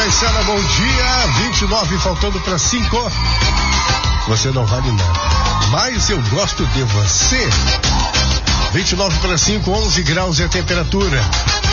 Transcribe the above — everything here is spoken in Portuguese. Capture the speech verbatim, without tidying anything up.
Caissara, bom dia. vinte e nove faltando para cinco. Você não vale nada, mas eu gosto de você. vinte e nove para cinco, onze graus é a temperatura.